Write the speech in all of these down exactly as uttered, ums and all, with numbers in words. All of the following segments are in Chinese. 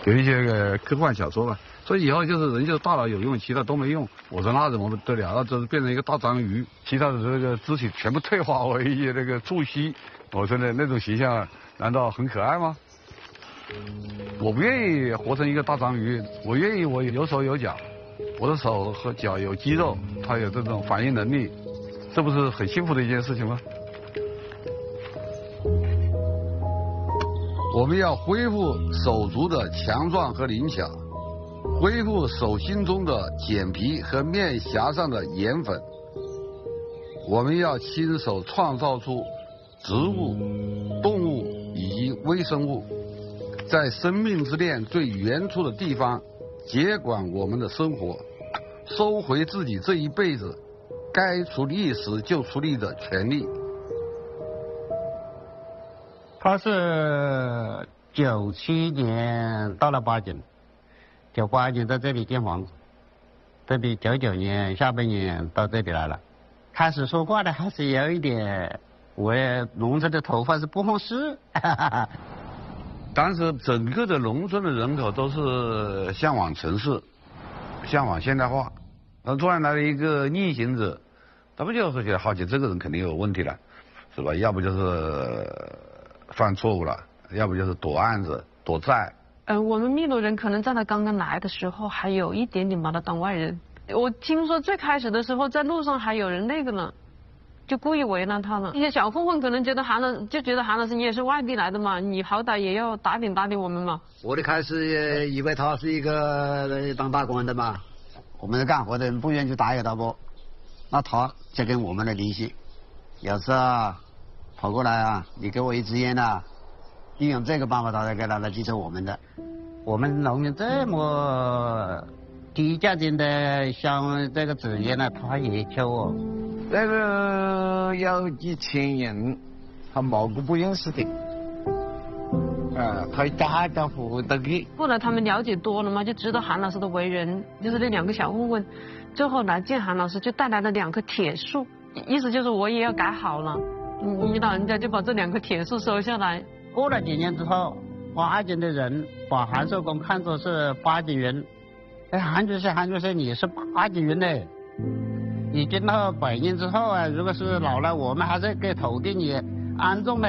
有一些个科幻小说吧，所以以后就是人就是大脑有用，其他都没用。我说那怎么得了？那就是变成一个大章鱼，其他的这个肢体全部退化为一些那个柱膝。我说的那种形象，难道很可爱吗？我不愿意活成一个大章鱼，我愿意我有手有脚，我的手和脚有肌肉，它有这种反应能力，这不是很幸福的一件事情吗？我们要恢复手足的强壮和灵巧，恢复手心中的茧皮和面颊上的盐粉。我们要亲手创造出植物、动物以及微生物，在生命之链最远处的地方接管我们的生活，收回自己这一辈子该出力时就出力的权利。 他是九七年到了八景，九八年在这里建房子，这里九九年下半年到这里来了。开始说话的还是有一点，我农村的头发是不合适。 当时整个的农村的人口都是向往城市，向往现代化。然后突然来了一个逆行者，他不就会觉得好奇这个人肯定有问题了，是吧？要不就是犯错误了，要不就是躲案子、躲债。 呃，我们秘鲁人可能在他刚刚来的时候，还有一点点把他当外人。我听说最开始的时候，在路上还有人那个呢，就故意为难他呢。一些小混混可能觉得韩老就觉得韩老师你也是外地来的嘛，你好歹也要打点打点我们嘛。 我的开始也以为他是一个当打工人的嘛，我们干活的人不愿意去打扰他不，那他就跟我们的联系，有时候跑过来啊，你给我一支烟啊，利用这个办法他才给他来接受我们的。我们农民这么低价钱的像这个纸烟呢，他也抽哦。 那个有几千人，他毛个不认识的，啊，他家家户户都给。 后来他们了解多了嘛，就知道韩老师的为人，就是那两个小混混，最后来见韩老师就带来了两棵铁树，意思就是我也要改好了。你老人家就把这两棵铁树收下来。 过了几年之后，八景的人把韩寿公看作是八景人。哎，韩主席，韩主席，你是八景人呢？你跟到百年之后啊，如果是老了，我们还是给头给你安葬呢。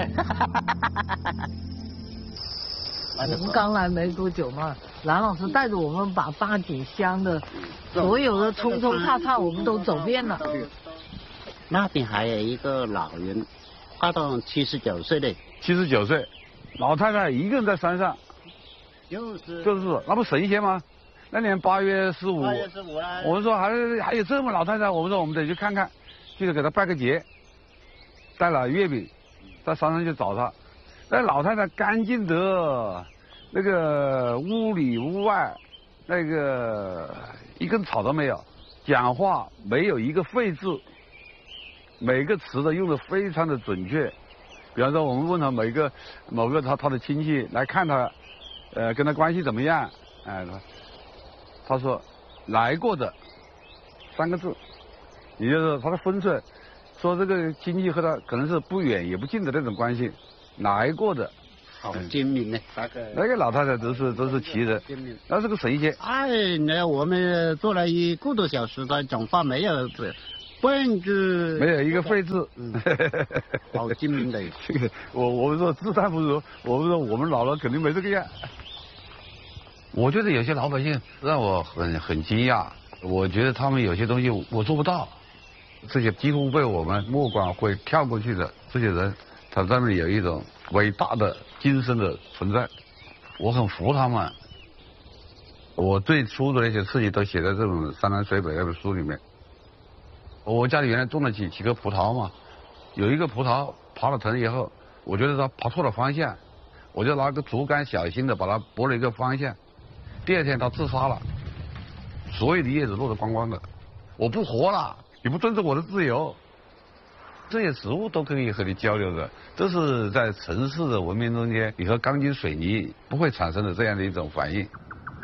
我们刚来没多久嘛，蓝老师带着我们把八景乡的所有的冲冲踏踏我们都走遍了。 那边还有一个老人，快到七十九岁的。 七十九岁，老太太一个人在山上。 就是就是，那不神仙吗？那年八月十五， 八月十五啦， 我们说还还有这么老太太，我们说我们得去看看，去给她拜个节，带了月饼，在山上去找她。那老太太干净的，那个屋里屋外，那个一根草都没有，讲话没有一个废字，每个词都用的非常的准确。比方说我们问他每个某个他他的亲戚来看他，呃，跟他关系怎么样？哎、呃，他说来过的三个字，也就是他的分寸，说这个亲戚和他可能是不远也不近的那种关系，来过的。 好精明呢，那个那个老太太都是都是奇人，那是个神仙。 哎，那我们做了一个多小时的讲话，没有半句， 没有一个废字， 嗯，好精明的。 这个我我们说自叹不如，我们说我们老了肯定没这个样。我觉得有些老百姓让我很很惊讶，我觉得他们有些东西我做不到，这些几乎被我们目光会跳过去的这些人，他上面有一种伟大的精神的存在，我很服他们。我最初的那些事情都写在这种《山南水北》那本书里面。我家里原来种了几几棵葡萄嘛，有一个葡萄爬了藤以后，我觉得它爬错了方向，我就拿个竹竿小心的把它拨了一个方向。第二天它自杀了，所有的叶子落得光光的，我不活了，你不尊重我的自由。这些植物都可以和你交流的，这是在城市的文明中间，你和钢筋水泥不会产生的这样的一种反应。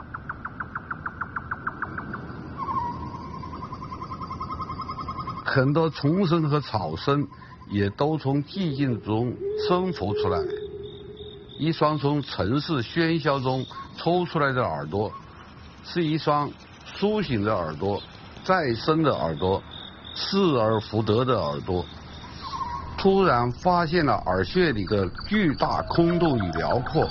很多虫声和草声也都从寂静中生浮出来， 一双从城市喧嚣中抽出来的耳朵，是一双苏醒的耳朵，再生的耳朵，失而复得的耳朵。突然发现了耳穴里的巨大空洞与辽阔。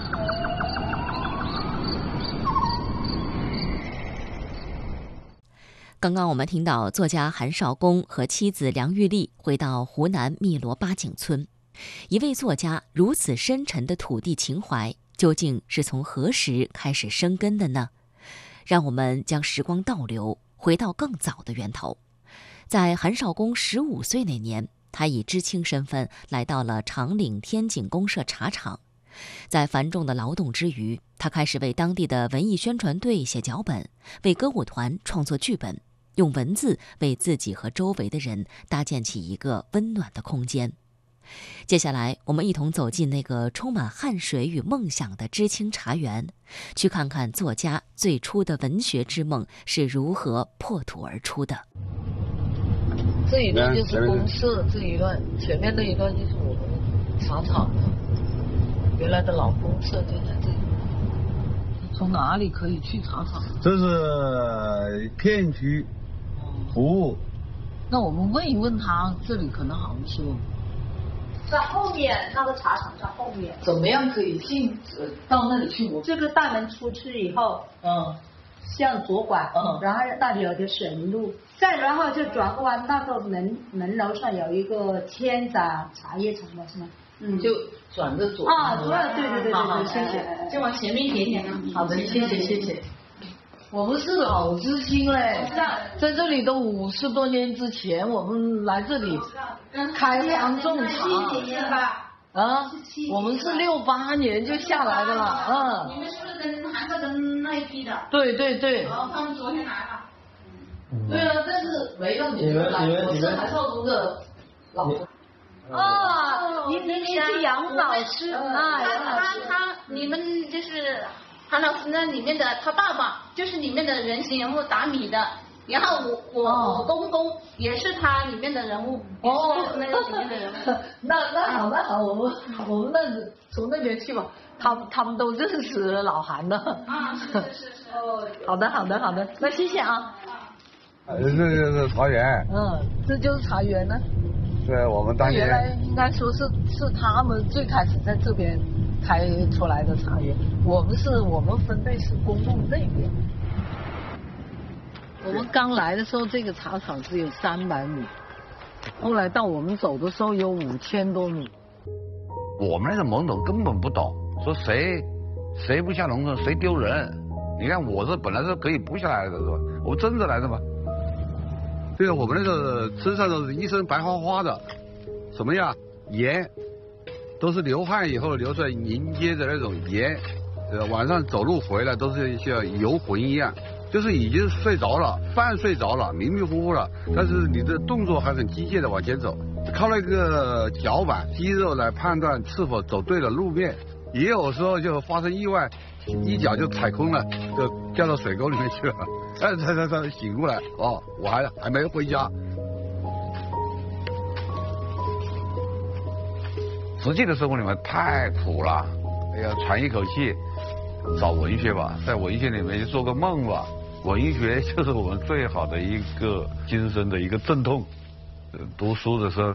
刚刚我们听到作家韩少功和妻子梁玉丽回到湖南汨罗八景村，一位作家如此深沉的土地情怀，究竟是从何时开始生根的呢？让我们将时光倒流，回到更早的源头。在韩少功十五岁那年，他以知青身份来到了长岭天井公社茶厂。在繁重的劳动之余，他开始为当地的文艺宣传队写脚本，为歌舞团创作剧本，用文字为自己和周围的人搭建起一个温暖的空间。接下来，我们一同走进那个充满汗水与梦想的知青茶园，去看看作家最初的文学之梦是如何破土而出的。 这一段就是公社，这一段前面那一段就是我们茶厂的，原来的老公社就在这里。从哪里可以去茶厂？ 这是片区服务。 那我们问一问他，这里可能好说。 在后面那个茶厂在后面。 怎么样可以进呃到那里去？我这个大门出去以后， 嗯， 向左拐， 嗯， 然后那里有条神路，再然后就转过弯，那个门门楼上有一个千杂茶叶厂的是吗？ 嗯，就转着左啊，对对对对对好对，谢谢，就往前面一点点啊。 好的，谢谢谢谢。我们是老知青嘞，在这里都五十多年之前，我们来这里开荒种茶。 七几年吧？ 啊，我们是六八年就下来的了，嗯。 你们是不是跟韩少根那一批的？ 对对对。 然后他们昨天来了。 对啊，但是没有你们来，我是韩少功的老婆。 哦，你你你是杨老师啊？ 他他他，你们就是韩老师那里面的他爸爸，就是里面的人形人物打米的，然后我我、哦、我公公也是他里面的人物，哦，是那个里面的人物。 那那好那好，我们我们那从那边去吧，他们他们都认识老韩的。 啊，是是是是。 哦，好的好的好的，那谢谢啊。 这就是茶园。 嗯，这就是茶园呢。 对，我们当年原来应该说是是他们最开始在这边开出来的茶园，我们是我们分队是公路那边。我们刚来的时候，这个茶厂只有三百亩，后来到我们走的时候有五千多亩。 我们那个懵懂根本不懂，说谁谁不下农村谁丢人。你看我这本来是可以不下来的，是吧？我真的来的嘛。对啊，我们那个身上都是一身白花花的，什么呀？盐，都是流汗以后流出来凝结的那种盐，呃，晚上走路回来都是像游魂一样，就是已经睡着了，半睡着了，迷迷糊糊了，但是你的动作还很机械的往前走，靠那个脚板肌肉来判断是否走对了路面，也有时候就发生意外，一脚就踩空了，就掉到水沟里面去了。哎，才才才醒过来，哦，我还还没回家。实际的生活里面太苦了，哎呀，喘一口气，找文学吧，在文学里面就做个梦吧。文学就是我们最好的一个精神的一个镇痛。读书的时候